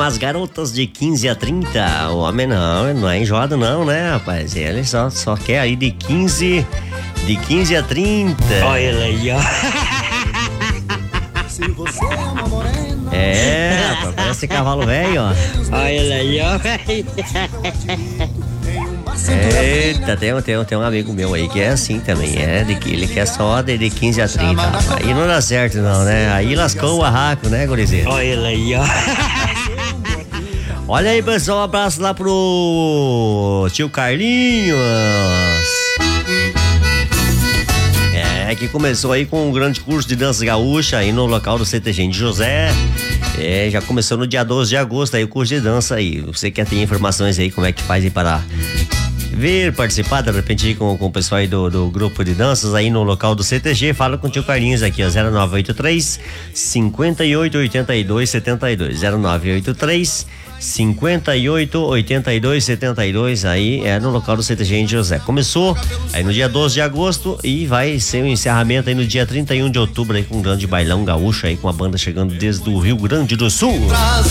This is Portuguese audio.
com as garotas de 15 a 30. O homem não é enjoado não, né, rapaz? Ele só quer aí de 15 a 30. Olha ele aí, ó. Rapaz, parece cavalo velho, ó. Olha ele aí, ó. Eita, tem um amigo meu aí que é assim também, ele quer só de 15 a 30. Aí não dá certo não, né? Aí lascou o barraco, né, gurizinho? Olha ele aí, ó. Olha aí, pessoal, um abraço lá pro tio Carlinhos. Que começou aí com um grande curso de dança gaúcha aí no local do CTG de José. Já começou no dia 12 de agosto aí o curso de dança aí. Você quer ter informações aí como é que faz aí para vir participar, de repente aí com o pessoal aí do grupo de danças aí no local do CTG, fala com o tio Carlinhos aqui, ó, 0983 5882 72, 0983 588272, aí no local do CTG em José. Começou aí no dia 12 de agosto e vai ser o encerramento aí no dia 31 de outubro aí com um grande bailão gaúcho aí com a banda chegando desde o Rio Grande do Sul.